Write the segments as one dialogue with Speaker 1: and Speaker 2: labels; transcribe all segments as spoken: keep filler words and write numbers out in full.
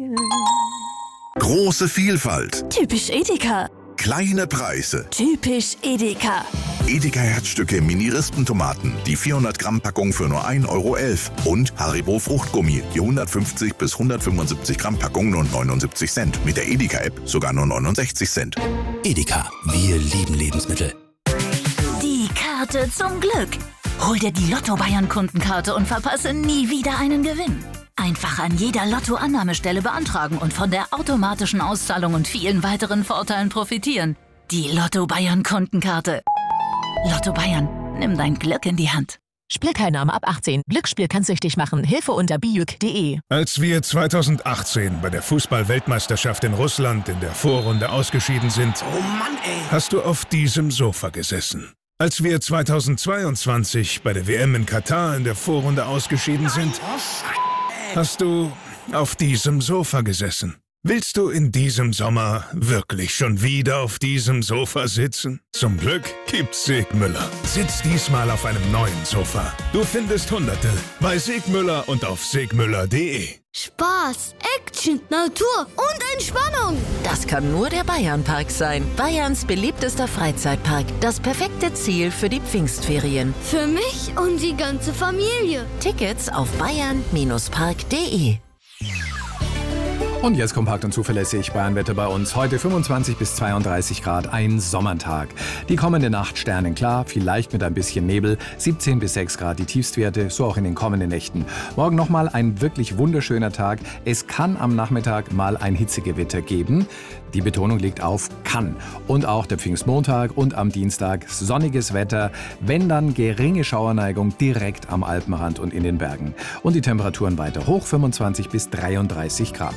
Speaker 1: Große Vielfalt.
Speaker 2: Typisch Edeka.
Speaker 1: Kleine Preise.
Speaker 2: Typisch Edeka.
Speaker 1: Edeka Herzstücke Mini-Rispentomaten, die vierhundert Gramm Packung für nur ein Euro elf. Und Haribo Fruchtgummi, die hundertfünfzig bis hundertfünfundsiebzig Gramm Packung nur neunundsiebzig Cent. Mit der Edeka-App sogar nur neunundsechzig Cent.
Speaker 3: Edeka, wir lieben Lebensmittel.
Speaker 2: Die Karte zum Glück. Hol dir die Lotto-Bayern-Kundenkarte und verpasse nie wieder einen Gewinn. Einfach an jeder Lotto-Annahmestelle beantragen und von der automatischen Auszahlung und vielen weiteren Vorteilen profitieren. Die Lotto-Bayern-Kundenkarte. Lotto Bayern, nimm dein Glück in die Hand.
Speaker 4: Spielteilnahme ab achtzehn. Glücksspiel kann süchtig machen. Hilfe unter bijuk punkt de.
Speaker 5: Als wir zweitausendachtzehn bei der Fußball-Weltmeisterschaft in Russland in der Vorrunde ausgeschieden sind,
Speaker 3: Oh Mann, ey!
Speaker 5: hast du auf diesem Sofa gesessen. Als wir zweitausendzweiundzwanzig bei der W M in Katar in der Vorrunde ausgeschieden sind, hast du auf diesem Sofa gesessen. Willst du in diesem Sommer wirklich schon wieder auf diesem Sofa sitzen? Zum Glück gibt's Segmüller. Sitz diesmal auf einem neuen Sofa. Du findest Hunderte bei Segmüller und auf segmüller punkt de.
Speaker 6: Spaß, Action, Natur und Entspannung.
Speaker 4: Das kann nur der Bayernpark sein. Bayerns beliebtester Freizeitpark. Das perfekte Ziel für die Pfingstferien.
Speaker 6: Für mich und die ganze Familie.
Speaker 4: Tickets auf bayern Park punkt de.
Speaker 7: Und jetzt kompakt und zuverlässig Bayernwetter bei uns. Heute fünfundzwanzig bis zweiunddreißig Grad, ein Sommertag. Die kommende Nacht sternenklar, vielleicht mit ein bisschen Nebel, siebzehn bis sechs Grad die Tiefstwerte, so auch in den kommenden Nächten. Morgen nochmal ein wirklich wunderschöner Tag. Es kann am Nachmittag mal ein Hitzegewitter geben. Die Betonung liegt auf kann. Und auch der Pfingstmontag und am Dienstag sonniges Wetter, wenn dann geringe Schauerneigung direkt am Alpenrand und in den Bergen. Und die Temperaturen weiter hoch, fünfundzwanzig bis dreiunddreißig Grad.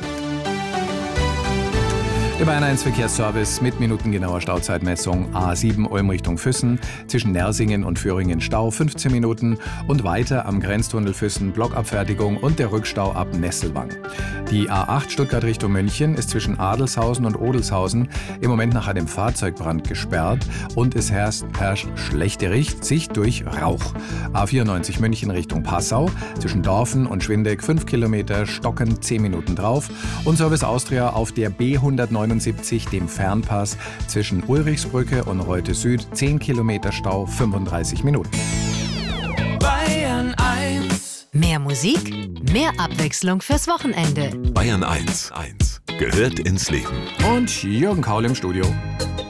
Speaker 7: Der Bayern eins Verkehrsservice mit minutengenauer Stauzeitmessung. A sieben Ulm Richtung Füssen, zwischen Nersingen und Föhringen Stau fünfzehn Minuten und weiter am Grenztunnel Füssen Blockabfertigung und der Rückstau ab Nesselwang. Die A acht Stuttgart Richtung München ist zwischen Adelshausen und Odelshausen im Moment nach einem Fahrzeugbrand gesperrt und es herrscht, herrscht schlechte Sicht durch Rauch. A vierundneunzig München Richtung Passau, zwischen Dorfen und Schwindeck fünf Kilometer, Stocken zehn Minuten drauf und Service Austria auf der B hundertneunundsiebzig, dem Fernpass zwischen Ulrichsbrücke und Reute Süd, zehn Kilometer Stau, fünfunddreißig Minuten.
Speaker 8: Bayern eins.
Speaker 9: Mehr Musik, mehr Abwechslung fürs Wochenende.
Speaker 10: Bayern eins. eins. Gehört ins Leben.
Speaker 7: Und Jürgen Kaul im Studio.